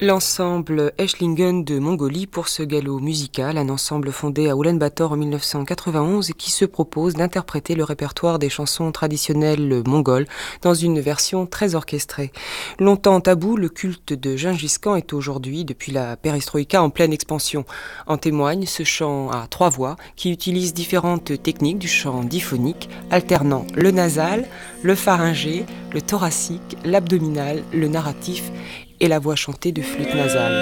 L'ensemble Eschlingen de Mongolie pour ce galop musical, un ensemble fondé à Ulaanbaatar en 1991 et qui se propose d'interpréter le répertoire des chansons traditionnelles mongoles dans une version très orchestrée. Longtemps tabou, le culte de Gengis Khan est aujourd'hui, depuis la perestroïka, en pleine expansion. En témoigne ce chant à 3 voix qui utilise différentes techniques du chant diphonique, alternant le nasal, le pharyngé, le thoracique, l'abdominal, le narratif et la voix chantée de flûte nasale.